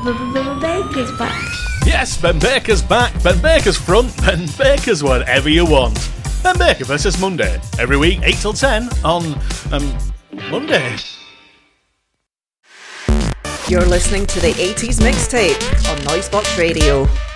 Baker's back. Yes, Ben Baker's back. Ben Baker's front. Ben Baker's whatever you want. Ben Baker versus Monday. Every week, 8 till 10 on, Monday. You're listening to the 80s Mixtape on Noisebox Radio.